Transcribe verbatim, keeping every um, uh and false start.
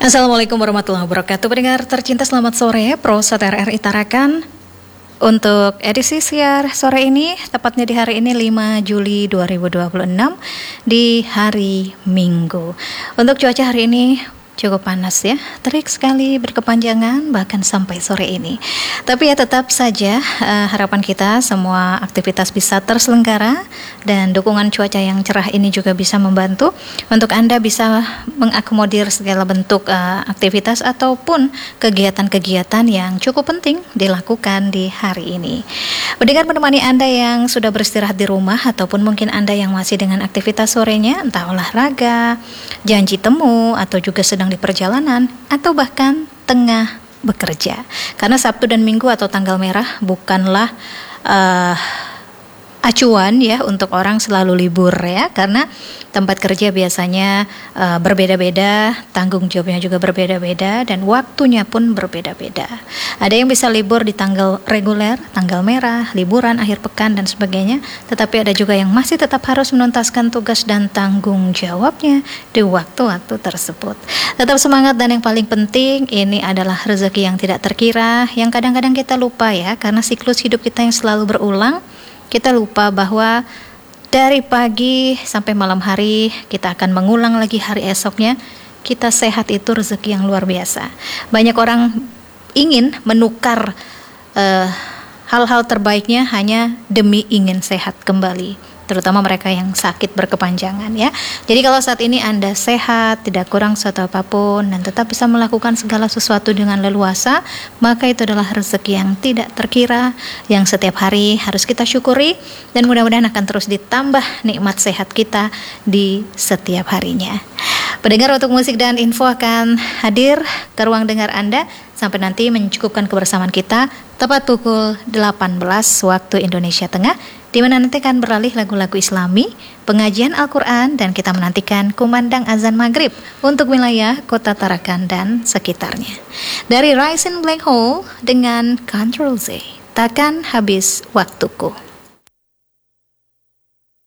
Assalamualaikum warahmatullahi wabarakatuh. Pendengar tercinta, selamat sore. Prosot R R I Tarakan untuk edisi siar sore ini, tepatnya di hari ini lima Juli dua ribu dua puluh enam, di hari Minggu. Untuk cuaca hari ini cukup panas ya, terik sekali, berkepanjangan bahkan sampai sore ini. Tapi ya tetap saja uh, harapan kita semua aktivitas bisa terselenggara dan dukungan cuaca yang cerah ini juga bisa membantu untuk Anda bisa mengakomodir segala bentuk uh, aktivitas ataupun kegiatan-kegiatan yang cukup penting dilakukan di hari ini. Mendengar menemani Anda yang sudah beristirahat di rumah ataupun mungkin Anda yang masih dengan aktivitas sorenya, entah olahraga, janji temu atau juga sedang di perjalanan atau bahkan tengah bekerja. Karena Sabtu dan Minggu atau tanggal merah bukanlah uh, acuan ya untuk orang selalu libur ya, karena tempat kerja biasanya uh, berbeda-beda, tanggung jawabnya juga berbeda-beda dan waktunya pun berbeda-beda. Ada yang bisa libur di tanggal reguler, tanggal merah, liburan akhir pekan dan sebagainya, tetapi ada juga yang masih tetap harus menuntaskan tugas dan tanggung jawabnya di waktu-waktu tersebut. Tetap semangat, dan yang paling penting ini adalah rezeki yang tidak terkira, yang kadang-kadang kita lupa ya, karena siklus hidup kita yang selalu berulang. Kita lupa bahwa dari pagi sampai malam hari kita akan mengulang lagi hari esoknya. Kita sehat itu rezeki yang luar biasa. Banyak orang ingin menukar uh, hal-hal terbaiknya hanya demi ingin sehat kembali, terutama mereka yang sakit berkepanjangan ya. Jadi kalau saat ini Anda sehat, tidak kurang suatu apapun, dan tetap bisa melakukan segala sesuatu dengan leluasa, maka itu adalah rezeki yang tidak terkira, yang setiap hari harus kita syukuri, dan mudah-mudahan akan terus ditambah nikmat sehat kita di setiap harinya. Pendengar, untuk musik dan info akan hadir ke ruang dengar Anda sampai nanti mencukupkan kebersamaan kita tepat pukul delapan belas waktu Indonesia Tengah, di mana nanti akan beralih lagu-lagu Islami, pengajian Al-Quran, dan kita menantikan kumandang azan maghrib untuk wilayah kota Tarakan dan sekitarnya. Dari Rise in Black Hole dengan Control Z, takkan habis waktuku.